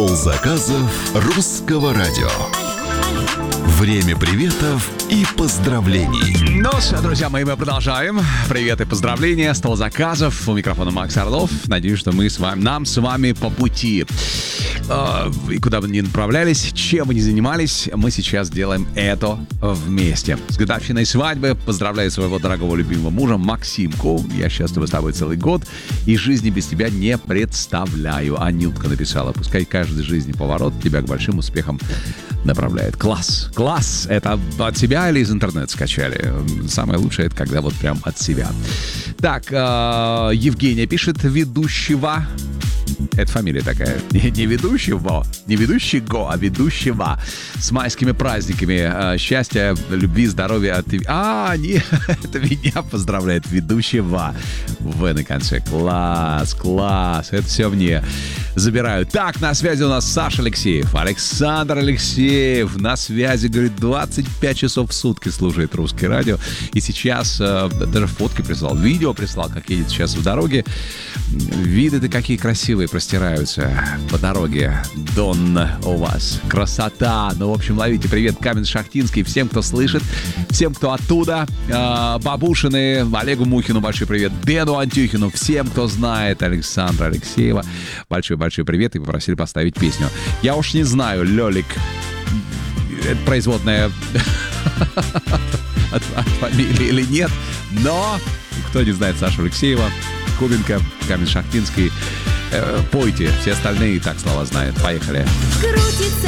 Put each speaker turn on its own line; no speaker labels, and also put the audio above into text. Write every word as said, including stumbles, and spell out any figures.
Стол заказов русского радио. Время приветов и поздравлений.
Ну что, друзья мои, мы продолжаем. Привет и поздравления. Стол заказов. У микрофона Макс Орлов. Надеюсь, что мы с вами, нам с вами по пути. И куда бы ни направлялись, чем бы ни занимались, мы сейчас делаем это вместе. С годовщиной свадьбы поздравляю своего дорогого любимого мужа Максимку. Я счастлива с тобой целый год и жизни без тебя не представляю. Анютка написала: пускай каждый жизни поворот тебя к большим успехам направляет. Класс, класс. Это от себя или из интернета скачали? Самое лучшее — это когда вот прям от себя. Так, э, Евгения пишет: ведущего. Это фамилия такая. Не, не ведущего, не ведущего, а ведущего. С майскими праздниками. Счастья, любви, здоровья. От... А, нет, это меня поздравляет. Ведущего. В на конце. Класс, класс. Это все мне забираю. Так, на связи у нас Саша Алексеев. Александр Алексеев на связи. Говорит, двадцать пять часов в сутки слушает русское радио. И сейчас э, даже фотки прислал, видео прислал, как едет сейчас в дороге. Виды-то какие красивые простираются по дороге. Дон у вас. Красота. Ну, в общем, ловите привет Каменск-Шахтинский. Всем, кто слышит. Всем, кто оттуда. Э, Бабушины. Олегу Мухину большой привет. Дену Антюхину. Всем, кто знает Александра Алексеева. Большой-большой привет. И попросили поставить песню. Я уж не знаю, Лёлик. Это производная от фамилии или нет. Но кто не знает Сашу Алексеева, Кубинка, Каменск-Шахтинский, э, пойте. Все остальные и так слова знают. Поехали.
Крутится